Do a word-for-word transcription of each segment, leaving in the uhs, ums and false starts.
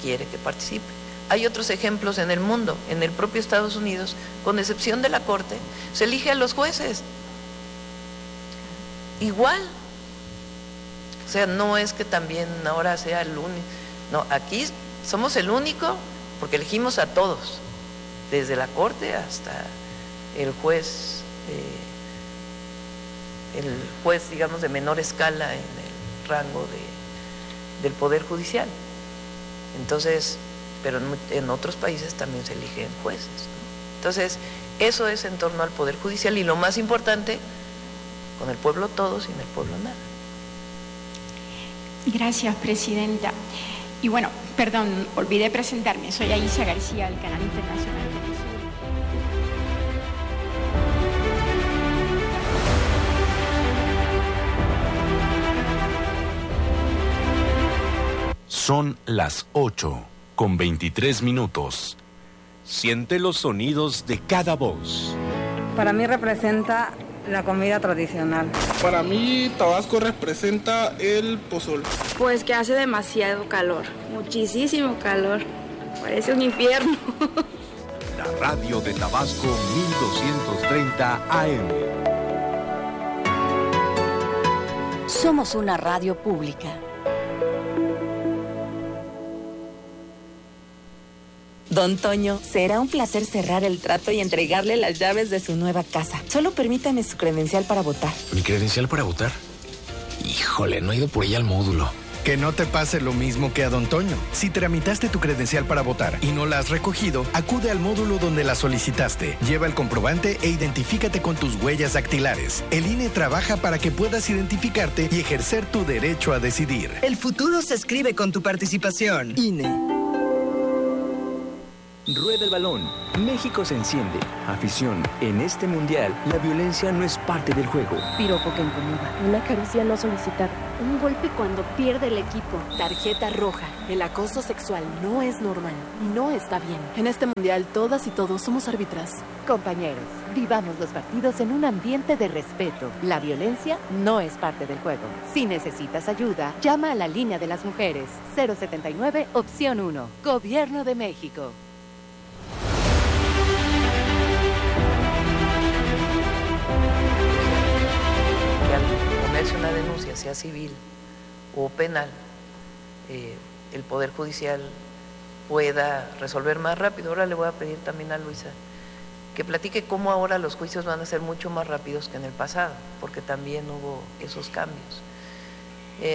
quiere que participe. Hay otros ejemplos en el mundo, en el propio Estados Unidos, con excepción de la Corte, se elige a los jueces. Igual. O sea, no es que también ahora sea el único. No, aquí somos el único porque elegimos a todos, desde la Corte hasta el juez, eh, el juez, digamos, de menor escala en el rango de, del Poder Judicial. Entonces, pero en, en otros países también se eligen jueces, ¿no? Entonces, eso es en torno al Poder Judicial y lo más importante, con el pueblo todo, sin el pueblo nada. Gracias, Presidenta. Y bueno, perdón, olvidé presentarme. Soy Aisha García, del Canal Internacional Telesur. Son las ocho con veintitrés minutos. Siente los sonidos de cada voz. Para mí representa la comida tradicional. Para mí Tabasco representa el pozol. Pues que hace demasiado calor, muchísimo calor, parece un infierno. La radio de Tabasco mil doscientos treinta A M. Somos una radio pública. Don Toño, será un placer cerrar el trato y entregarle las llaves de su nueva casa. Solo permítame su credencial para votar. ¿Mi credencial para votar? Híjole, no he ido por ella al módulo. Que no te pase lo mismo que a Don Toño. Si tramitaste tu credencial para votar y no la has recogido, acude al módulo donde la solicitaste. Lleva el comprobante e identifícate con tus huellas dactilares. El I N E trabaja para que puedas identificarte y ejercer tu derecho a decidir. El futuro se escribe con tu participación. I N E. Rueda el balón. México se enciende. Afición. En este mundial, la violencia no es parte del juego. Piropo que incomoda. Una caricia no solicitada. Un golpe cuando pierde el equipo. Tarjeta roja. El acoso sexual no es normal y no está bien. En este mundial, todas y todos somos árbitras. Compañeros, vivamos los partidos en un ambiente de respeto. La violencia no es parte del juego. Si necesitas ayuda, llama a la línea de las mujeres. cero setenta y nueve, opción uno. Gobierno de México. Una denuncia, sea civil o penal, eh, el Poder Judicial pueda resolver más rápido. Ahora le voy a pedir también a Luisa que platique cómo ahora los juicios van a ser mucho más rápidos que en el pasado, porque también hubo esos cambios. Eh,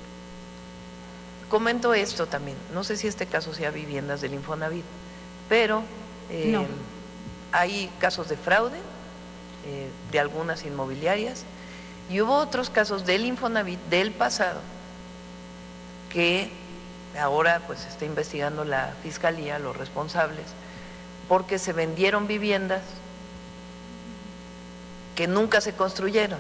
comento esto también, no sé si este caso sea viviendas del Infonavit, pero eh, no. Hay casos de fraude eh, de algunas inmobiliarias. Y hubo otros casos del Infonavit del pasado que ahora pues está investigando la Fiscalía, los responsables, porque se vendieron viviendas que nunca se construyeron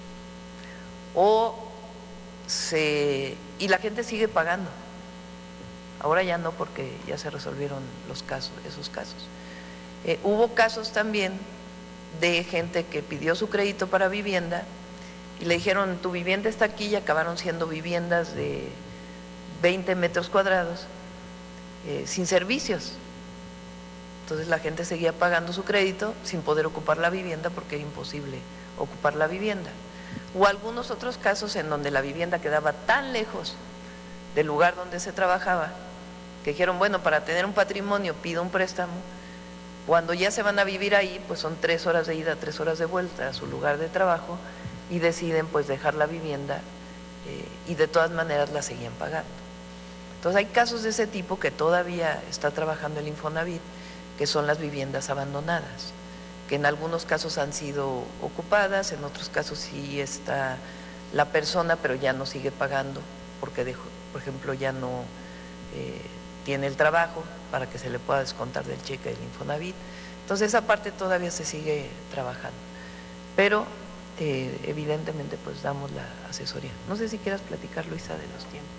o se y la gente sigue pagando. Ahora ya no, porque ya se resolvieron los casos, esos casos. Eh, hubo casos también de gente que pidió su crédito para vivienda y le dijeron, tu vivienda está aquí, y acabaron siendo viviendas de veinte metros cuadrados eh, sin servicios. Entonces la gente seguía pagando su crédito sin poder ocupar la vivienda porque era imposible ocupar la vivienda. O algunos otros casos en donde la vivienda quedaba tan lejos del lugar donde se trabajaba que dijeron, bueno, para tener un patrimonio pido un préstamo. Cuando ya se van a vivir ahí, pues son tres horas de ida, tres horas de vuelta a su lugar de trabajo, y deciden pues dejar la vivienda eh, y de todas maneras la seguían pagando. Entonces hay casos de ese tipo que todavía está trabajando el Infonavit, que son las viviendas abandonadas, que en algunos casos han sido ocupadas, en otros casos sí está la persona, pero ya no sigue pagando porque dejó, por ejemplo, ya no eh, tiene el trabajo para que se le pueda descontar del cheque del Infonavit. Entonces esa parte todavía se sigue trabajando, pero Eh, evidentemente pues damos la asesoría. No sé si quieras platicar, Luisa, de los tiempos.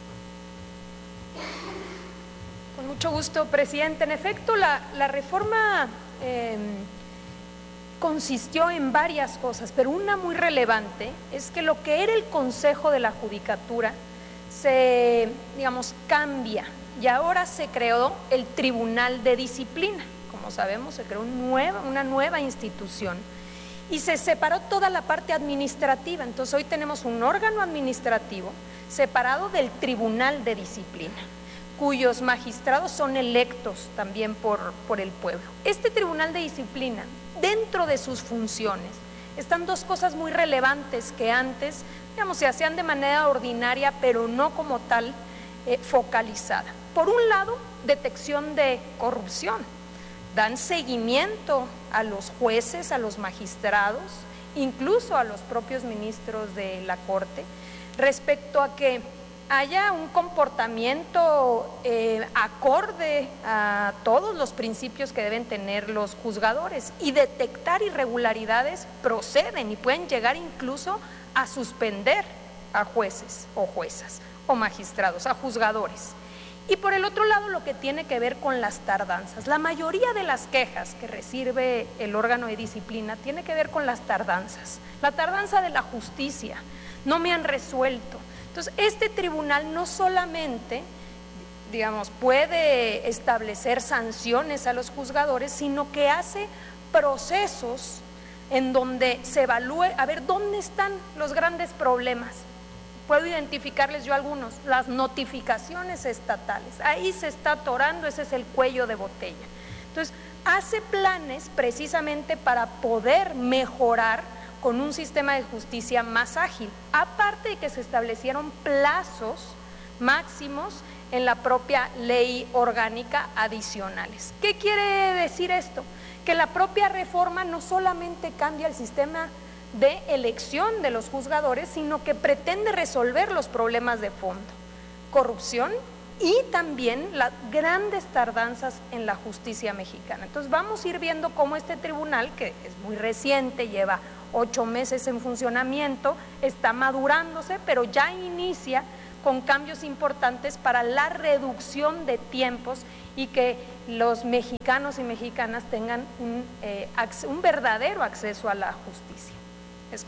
Con mucho gusto, presidente. En efecto, la, la reforma eh, consistió en varias cosas, pero una muy relevante es que lo que era el Consejo de la Judicatura se, digamos, cambia y ahora se creó el Tribunal de Disciplina. Como sabemos, se creó un nueva, una nueva institución y se separó toda la parte administrativa. Entonces hoy tenemos un órgano administrativo separado del Tribunal de Disciplina, cuyos magistrados son electos también por, por el pueblo. Este Tribunal de Disciplina, dentro de sus funciones, están dos cosas muy relevantes que antes, digamos, se hacían de manera ordinaria, pero no como tal eh, focalizada. Por un lado, detección de corrupción. Dan seguimiento a los jueces, a los magistrados, incluso a los propios ministros de la Corte, respecto a que haya un comportamiento eh, acorde a todos los principios que deben tener los juzgadores, y detectar irregularidades proceden y pueden llegar incluso a suspender a jueces o juezas o magistrados, a juzgadores. Y por el otro lado, lo que tiene que ver con las tardanzas. La mayoría de las quejas que recibe el órgano de disciplina tiene que ver con las tardanzas. La tardanza de la justicia, no me han resuelto. Entonces, este tribunal no solamente, digamos, puede establecer sanciones a los juzgadores, sino que hace procesos en donde se evalúe, a ver, ¿dónde están los grandes problemas? Puedo identificarles yo algunos, las notificaciones estatales, ahí se está atorando, ese es el cuello de botella. Entonces, hace planes precisamente para poder mejorar con un sistema de justicia más ágil, aparte de que se establecieron plazos máximos en la propia ley orgánica adicionales. ¿Qué quiere decir esto? Que la propia reforma no solamente cambia el sistema de elección de los juzgadores, sino que pretende resolver los problemas de fondo, corrupción y también las grandes tardanzas en la justicia mexicana. Entonces vamos a ir viendo cómo este tribunal, que es muy reciente, lleva ocho meses en funcionamiento, está madurándose, pero ya inicia con cambios importantes para la reducción de tiempos y que los mexicanos y mexicanas tengan un, eh, un verdadero acceso a la justicia. Eso.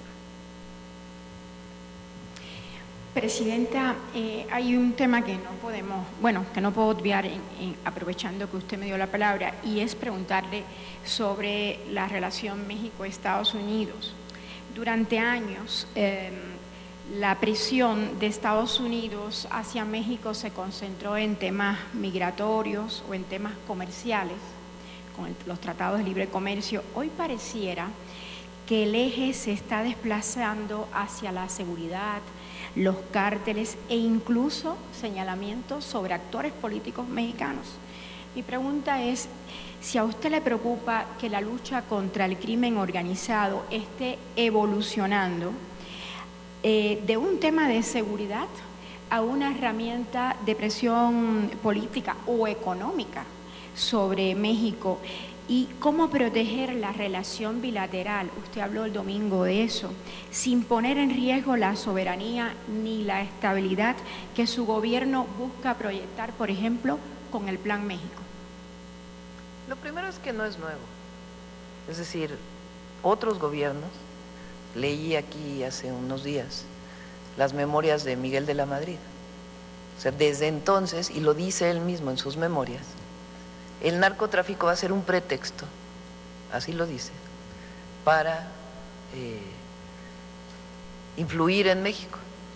Presidenta, eh, hay un tema que no podemos, bueno, que no puedo obviar en, en, aprovechando que usted me dio la palabra, y es preguntarle sobre la relación México-Estados Unidos. Durante años, eh, la presión de Estados Unidos hacia México se concentró en temas migratorios o en temas comerciales, con el, los tratados de libre comercio. Hoy pareciera que el eje se está desplazando hacia la seguridad, los cárteles e incluso señalamientos sobre actores políticos mexicanos. Mi pregunta es si a usted le preocupa que la lucha contra el crimen organizado esté evolucionando eh, de un tema de seguridad a una herramienta de presión política o económica sobre México. ¿Y cómo proteger la relación bilateral? Usted habló el domingo de eso, sin poner en riesgo la soberanía ni la estabilidad que su gobierno busca proyectar, por ejemplo, con el Plan México. Lo primero es que no es nuevo. Es decir, otros gobiernos, leí aquí hace unos días las memorias de Miguel de la Madrid. O sea, desde entonces, y lo dice él mismo en sus memorias, el narcotráfico va a ser un pretexto, así lo dice, para eh, influir en México.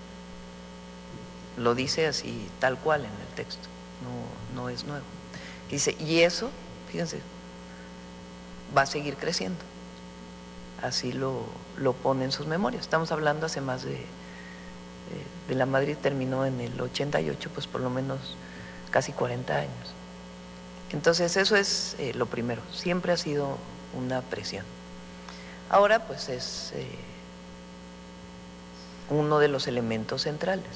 Lo dice así, tal cual en el texto, no, no es nuevo. Dice, y eso, fíjense, va a seguir creciendo. Así lo, lo pone en sus memorias. Estamos hablando hace más de, de, de la Madrid terminó en el ochenta y ocho, pues por lo menos casi cuarenta años. Entonces eso es eh, lo primero, siempre ha sido una presión. Ahora pues es eh, uno de los elementos centrales.